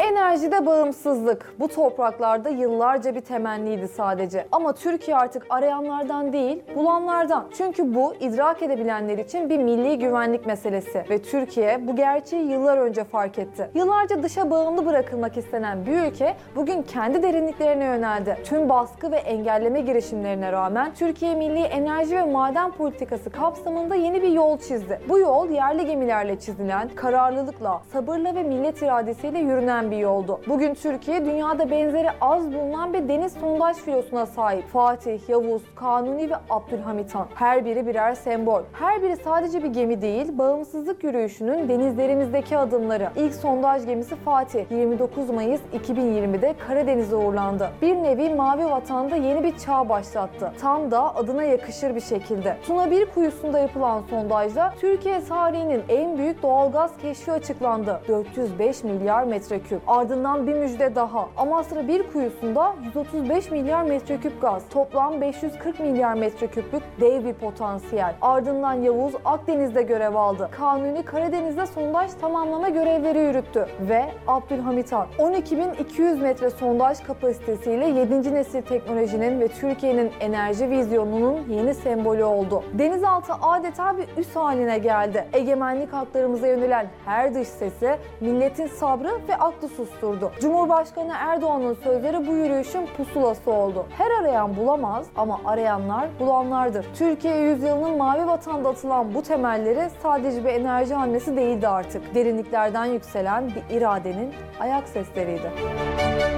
Enerjide bağımsızlık bu topraklarda yıllarca bir temenniydi sadece. Ama Türkiye artık arayanlardan değil, bulanlardan. Çünkü bu idrak edebilenler için bir milli güvenlik meselesi ve Türkiye bu gerçeği yıllar önce fark etti. Yıllarca dışa bağımlı bırakılmak istenen bir ülke bugün kendi derinliklerine yöneldi. Tüm baskı ve engelleme girişimlerine rağmen Türkiye Milli Enerji ve Maden Politikası kapsamında yeni bir yol çizdi. Bu yol yerli gemilerle çizilen, kararlılıkla, sabırla ve millet iradesiyle yürünen bir yoldu. Bugün Türkiye dünyada benzeri az bulunan bir deniz sondaj filosuna sahip. Fatih, Yavuz, Kanuni ve Abdülhamit Han. Her biri birer sembol. Her biri sadece bir gemi değil, bağımsızlık yürüyüşünün denizlerimizdeki adımları. İlk sondaj gemisi Fatih 29 Mayıs 2020'de Karadeniz'e uğurlandı. Bir nevi Mavi Vatan'da yeni bir çağ başlattı. Tam da adına yakışır bir şekilde. Tuna 1 kuyusunda yapılan sondajda Türkiye tarihinin en büyük doğalgaz keşfi açıklandı. 405 milyar metreküp. Ardından bir müjde daha. Amasra 1 kuyusunda 135 milyar metreküp gaz. Toplam 540 milyar metreküplük dev bir potansiyel. Ardından Yavuz Akdeniz'de görev aldı. Kanuni Karadeniz'de sondaj tamamlama görevleri yürüttü. Ve Abdülhamit Han 12.200 metre sondaj kapasitesiyle 7. nesil teknolojinin ve Türkiye'nin enerji vizyonunun yeni sembolü oldu. Denizaltı adeta bir üs haline geldi. Egemenlik haklarımıza yönelen her dış sesi milletin sabrı ve aklı susturdu. Cumhurbaşkanı Erdoğan'ın sözleri bu yürüyüşün pusulası oldu. Her arayan bulamaz ama arayanlar bulanlardır. Türkiye yüzyılının Mavi Vatan'da atılan bu temelleri sadece bir enerji hamlesi değildi artık. Derinliklerden yükselen bir iradenin ayak sesleriydi.